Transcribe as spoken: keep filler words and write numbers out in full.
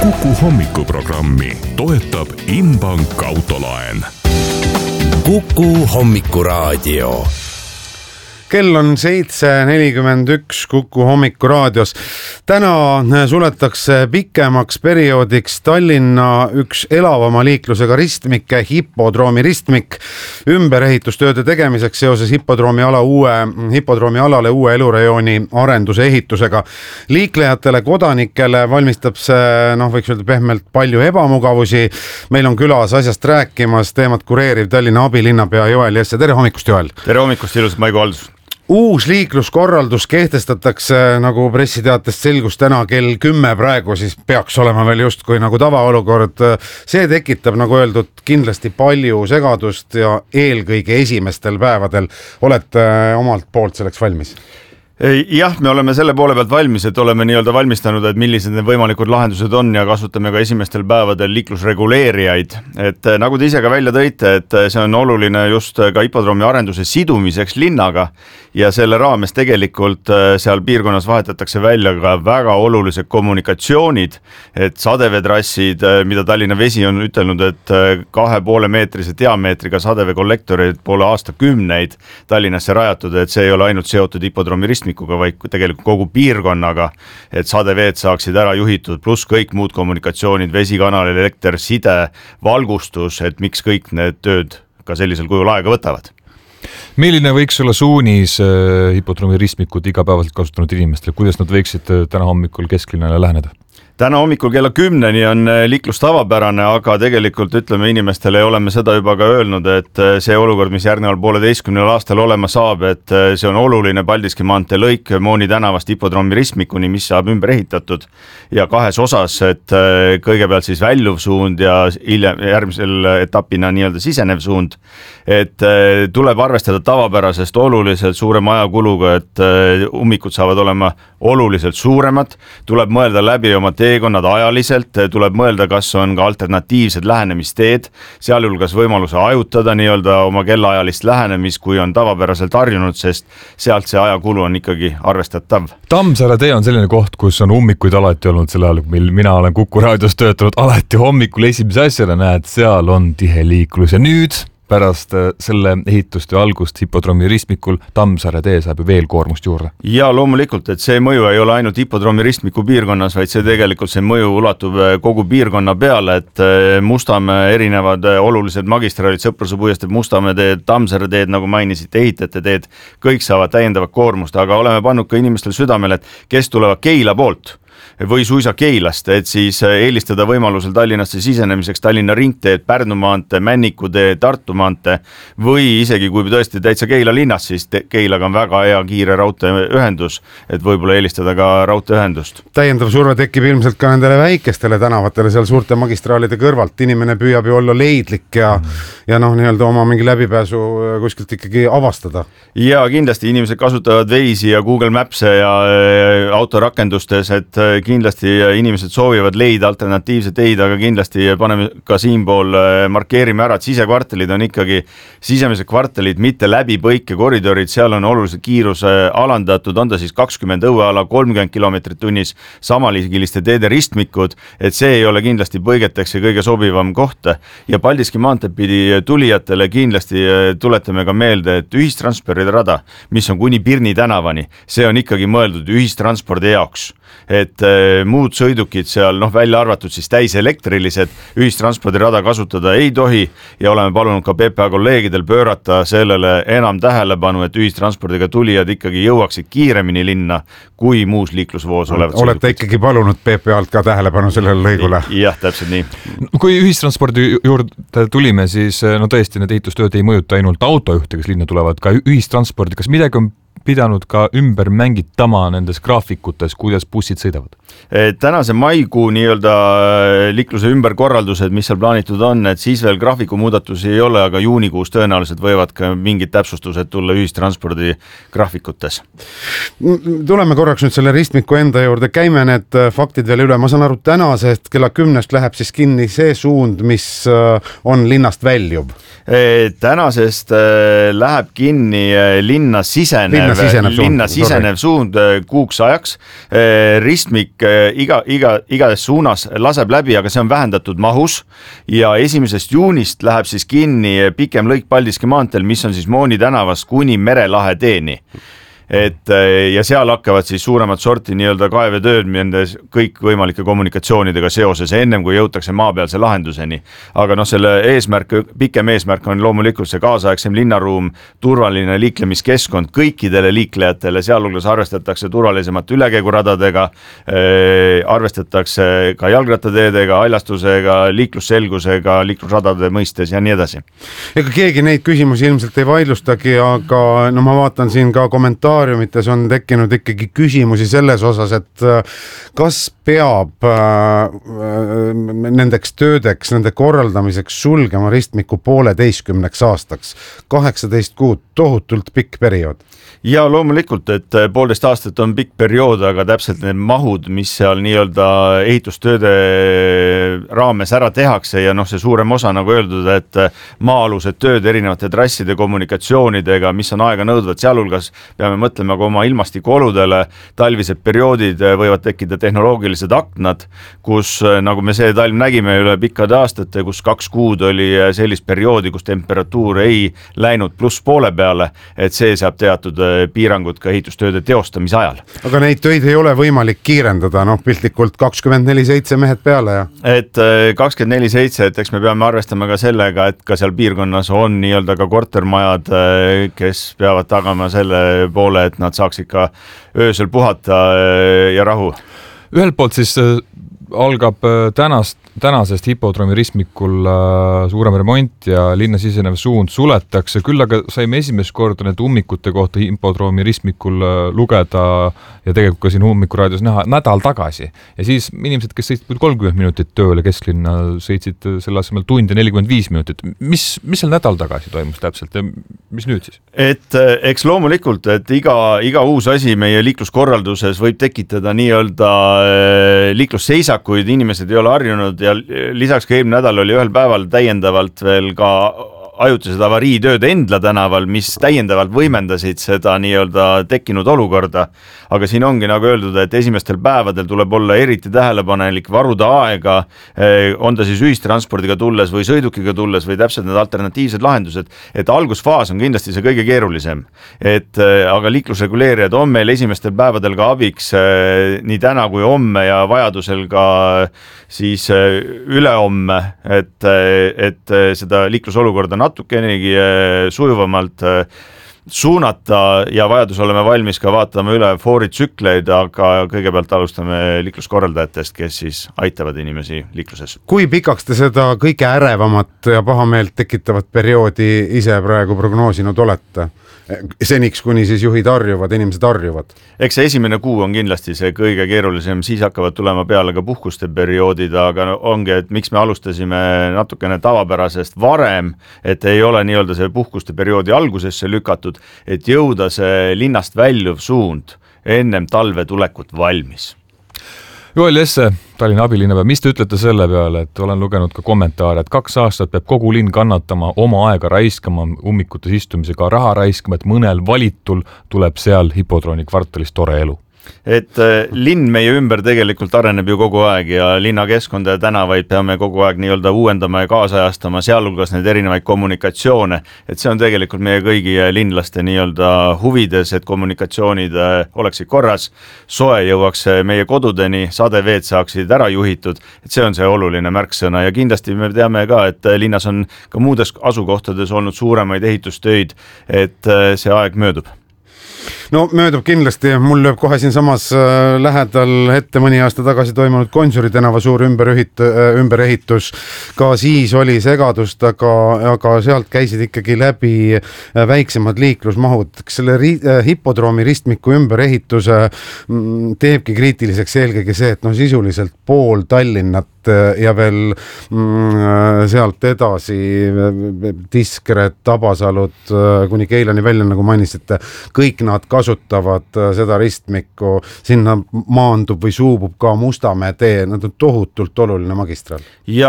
Kuku hommikuprogrammi toetab Inbank autolaen. Kuku hommikuraadio. Kell on seitse nelikümmend üks Kuku hommikuraadios. Täna suletakse pikemaks perioodiks Tallinna üks elavama liiklusega ristmikke, hipodroomi ristmik, ümberehitustööde tegemiseks seoses hipodroomi ala uue, hipodroomi alale uue elurajooni arenduse ehitusega. Liiklejatele, kodanikele valmistab see, noh, võiks öelda pehmelt palju ebamugavusi. Meil on külas asjast rääkimas teemat kureeriv Tallinna abilinnapea Joel Jesse. Tere hommikust, Joel! Tere hommikust, ilusat maikualdus! Uus liikluskorraldus kehtestatakse, nagu pressiteatest selgus täna kell kümme praegu, siis peaks olema veel justkui nagu tavaolukord. See tekitab, nagu öeldud, kindlasti palju segadust ja eelkõige esimestel päevadel. Olete omalt poolt selleks valmis? Jah, me oleme selle poole pealt valmis, et oleme nii-öelda valmistanud, et millised need võimalikud lahendused on ja kasutame ka esimestel päevadel liiklusreguleerijaid. Et nagu te ise ka välja tõite, et see on oluline just ka hipodroomi arenduse sidumiseks linnaga ja selle raames tegelikult seal piirkonnas vahetatakse välja ka väga olulised kommunikatsioonid, et sadeveetrassid, mida Tallinna Vesi on ütelnud, et kahe poole meetrise diameetriga sadeveekollektorid pole aastakümneid Tallinnasse rajatud, et see ei ole ainult seotud hipodroomi ristmikuga, vaid tegelikult kogu piirkonnaga, et sadeveed saaksid ära juhitud, pluss kõik muud kommunikatsioonid, vesikanal, elekter, side, valgustus, et miks kõik need tööd ka sellisel kujul aega võtavad. Milline võiks olla suunis hipodroomi ristmikud igapäevaselt kasutanud inimestele, kuidas nad võiksid täna hommikul kesklinnale läheneda? Täna hommikul kella kümneni on liiklus tavapärane, aga tegelikult ütleme inimestele ja oleme seda juba ka öelnud, et see olukord, mis järgneval pooleteistkümnel aastal olema saab, et see on oluline Paldiski maantee lõik Mooni tänavast hipodroomi ristmikuni, mis saab ümber ehitatud ja kahes osas, et kõigepealt siis väljuv suund ja hiljem järgmisel etapina nii-öelda sisenev suund, et tuleb arvestada tavapärasest oluliselt suurema ajakuluga, et ummikud saavad olema oluliselt suuremad, tuleb mõelda läbi oma teekonnad ajaliselt, tuleb mõelda, kas on ka alternatiivsed lähenemisteed, sealhulgas võimaluse ajutada nii-öelda oma kellaajalist lähenemist, kui on tavapäraselt harjunud, sest sealt see ajakulu on ikkagi arvestatav. Tammsaare tee on selline koht, kus on ummikuid alati olnud selle ajal, mil mina olen Kuku raadios töötanud, alati hommikul esimese asjana näed, seal on tihe liiklus ja nüüd pärast selle ehituste algust hipodroomi ristmikul Tammsaare tee saab veel koormust juurde. Ja loomulikult, et see mõju ei ole ainult hipodroomi ristmiku piirkonnas, vaid see tegelikult see mõju ulatub kogu piirkonna peale, et Mustamäe erinevad olulised magistraalid, Sõpruse puiesteed, Mustamäe teed, Tammsaare teed, nagu mainisite, ehitajate teed, kõik saavad täiendavat koormust, aga oleme pannud ka inimestel südamel, et kes tulevad Keila poolt või suisa Keilast, et siis eelistada võimalusel Tallinnasse sisenemiseks Tallinna ringteed, Pärnu maantee, Männiku tee, Tartu maantee või isegi kui tõesti täitsa Keila linnas, siis Keilaga on väga hea kiire raudteeühendus, et võib-olla eelistada ka raudteeühendust. Täiendav surve tekib ilmselt ka nendele väikestele tänavatele seal suurte magistraalide kõrvalt. Inimene püüab ju olla leidlik ja, mm. ja noh, nii-öelda oma mingi läbipääsu kuskilt ikkagi avastada. Ja kindlasti inimesed kasutavad Waze'i ja Google Maps'e ja autorakendustes, et kindlasti inimesed soovivad leida alternatiivse teid, aga kindlasti paneme ka siinpool, markeerime ära, et sisekvartalid on ikkagi sisemised kvartalid, mitte läbi põike koridorid, seal on oluliselt kiiruse alandatud, on ta siis kakskümmend õueala, kolmkümmend kilomeetrit tunnis, samaligiliste teede ristmikud, et see ei ole kindlasti põigeteks ja kõige sobivam koht. Ja Paldiski maanteed pidi tulijatele kindlasti tuletame ka meelde, et ühistranspordi rada, mis on kuni Pirni tänavani, see on ikkagi mõeldud ühistranspordi jaoks. Et e, muud sõidukid seal, noh välja arvatud siis täis elektrilised, ühistranspordirada kasutada ei tohi ja oleme palunud ka P P A kolleegidel pöörata sellele enam tähelepanu, et ühistranspordiga tulijad ikkagi jõuaksid kiiremini linna kui muus liiklusvoos olevad sõidukid. Olete ikkagi palunud P P A-lt ka tähelepanu sellele lõigule? Jah, täpselt nii. Kui ühistranspordi juurde tulime, siis no tõesti need ehitustööd ei mõjuta ainult autojuhte, kes linna tulevad, ka ühistranspordi, kas midagi on pidanud ka ümber mängitama nendes graafikutes, kuidas bussid sõidavad? Tänase maikuu nii-öelda liikluse ümberkorraldused, mis seal plaanitud on, et siis veel graafiku muudatusi ei ole, aga juunikuus tõenäoliselt võivad ka mingid täpsustused tulla ühistranspordi graafikutes. Tuleme korraks nüüd selle ristmiku enda juurde, käime need faktid veel üle. Ma saan aru, tänasest kella kümnest läheb siis kinni see suund, mis on linnast väljub. Tänasest läheb kinni linna sisenev sisenev linna suund, sisenev suund kuuks ajaks. Ristmik iga, iga, igades suunas laseb läbi, aga see on vähendatud mahus ja esimesest juunist läheb siis kinni pikem lõik Paldiski maanteel, mis on siis Mooni tänavast kuni Merelahe teeni. Et ja seal hakkavad siis suuremat sorti nii-öelda kaevetööd nendes kõik võimalike kommunikatsioonidega seoses ennem kui jõutakse maapealse lahenduseni. Aga noh, selle eesmärk, pikem eesmärk on loomulikult see kaasaegsem linnaruum, turvaline liiklemiskeskkond kõikidele liiklejatele, sealhulgas arvestatakse turvalisemate ülekäiguradadega, arvestatakse ka jalgrattateedega, haljastusega, liiklusselgusega, liiklusradade mõistes ja nii edasi. Ega keegi neid küsimusi ilmselt ei vaidlustagi, aga no ma vaatan siin ka kommentaar on tekkinud ikkagi küsimusi selles osas, et kas peab nendeks töödeks, nende korraldamiseks sulgema ristmiku pooleteistkümneks aastaks, kaheksateist kuud, tohutult pikk periood. Ja loomulikult, et poolteist aastat on pikk periood, aga täpselt need mahud, mis seal nii-öelda ehitustööde raames ära tehakse ja noh, see suurem osa nagu öeldud, et maa-alused tööd erinevate trasside kommunikatsioonidega, mis on aega nõudvad, sealhulgas peame mõtlema ka oma ilmastikuoludele, talvised perioodid võivad tekkida tehnoloogilised aknad, kus nagu me see talv nägime üle pikkade aastate, kus kaks kuud oli sellist perioodi, kus temperatuur ei läinud pluss poole peale, et see saab teatud piirangud ka ehitustööde teostamise ajal. Aga neid töid ei ole võimalik kiirendada, noh piltlikult kakskümmend neli seitse mehed peale ja? Et kakskümmend neli seitse, et eks me peame arvestama ka sellega, et ka seal piirkonnas on nii-öelda ka kortermajad, kes peavad tagama selle poole, et nad saaks ikka öösel puhata ja rahu. Ühelt poolt siis algab tänast, tänasest hipodroomi ristmikul suurem remont ja linna sisenev suund suletakse, küll aga saime esimest korda need ummikute kohta hipodroomi ristmikul lugeda ja tegelikult ka siin ummikuraadios näha nädal tagasi. Ja siis inimesed, kes sõitsid kolmkümmend minutit tööle kesklinna, sõitsid selle asemel tund ja nelikümmend viis minutit. Mis, mis seal nädal tagasi toimus täpselt ja mis nüüd siis? Et eks loomulikult, et iga, iga uus asi meie liikluskorralduses võib tekitada nii-öelda liiklusseisakuid, inimesed ei ole harjunud ja lisaks ka eelmine nädal oli ühel päeval täiendavalt veel ka ajutised avariitööd Endla tänaval, mis täiendavalt võimendasid seda nii-öelda tekkinud olukorda. Aga siin ongi nagu öeldud, et esimestel päevadel tuleb olla eriti tähelepanelik, varuda aega, on ta siis ühistranspordiga tulles või sõidukiga tulles või täpselt need alternatiivsed lahendused, et algusfaas on kindlasti see kõige keerulisem. Et, aga liiklusreguleerijad on meil esimestel päevadel ka abiks nii täna kui homme ja vajadusel ka siis ülehomme, et, et seda liiklusolukorda natukenegi sujuvamalt suunata ja vajadus oleme valmis ka vaatama üle fooritsükleid, aga kõigepealt alustame liikluskorraldajatest, kes siis aitavad inimesi liikluses. Kui pikaks te seda kõige ärevamat ja pahameelt tekitavat perioodi ise praegu prognoosinud olete? Seniks, kuni siis juhid harjuvad, inimesed harjuvad. Eks see esimene kuu on kindlasti see kõige keerulisem, siis hakkavad tulema peale ka puhkuste perioodid, aga ongi, et miks me alustasime natukene tavapärasest varem, et ei ole nii-öelda see puhkuste perioodi algusesse lükatud, et jõuda see linnast väljuv suund ennem talve tulekut valmis. Joel Jesse, Tallinna abilinnapea, mis te ütlete selle peale, et olen lugenud ka kommentaare, et kaks aastat peab kogu linn kannatama, oma aega raiskama, ummikutes istumisega raha raiskama, et mõnel valitul tuleb seal hipodrooni kvartalis tore elu? Et linn meie ümber tegelikult areneb ju kogu aeg ja linnakeskkonda ja tänavaid peame kogu aeg nii-öelda uuendama ja kaasajastama, sealhulgas need erinevaid kommunikatsioone, et see on tegelikult meie kõigi linlaste nii-öelda huvides, et kommunikatsioonid oleksid korras, soe jõuaks meie kodudeni, sadeveed saaksid ära juhitud, et see on see oluline märksõna ja kindlasti me teame ka, et linnas on ka muudes asukohtades olnud suuremaid ehitustöid, et see aeg möödub. No möödub kindlasti, mul lööb kohe siin samas lähedal ette mõni aasta tagasi toimunud Konsuri tänava suur ümberühit, ümberehitus. Ka siis oli segadust, aga, aga sealt käisid ikkagi läbi väiksemad liiklusmahud. Selle ri, hipodroomi ristmiku ümberehituse teebki kriitiliseks eelkõige see, et no sisuliselt pool Tallinnat ja veel sealt edasi Tiskred, Tabasalud kuni Keilani välja, nagu mainisite, kõik nad kasutavad seda ristmikku, sinna maandub või suubub ka Mustamäe tee, nad on tohutult oluline magistraal. Ja